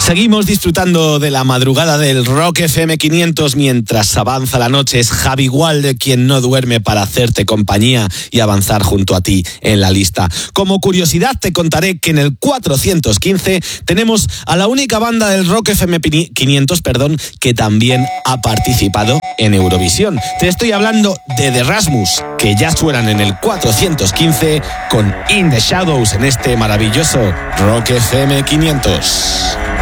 Seguimos disfrutando de la madrugada del Rock FM 500 mientras avanza la noche. Es Javi Walde quien no duerme para hacerte compañía y avanzar junto a ti en la lista. Como curiosidad te contaré que en el 415 tenemos a la única banda del Rock FM 500, que también ha participado en Eurovisión. Te estoy hablando de The Rasmus, que ya suenan en el 415 con In the Shadows en este maravilloso Rock FM 500.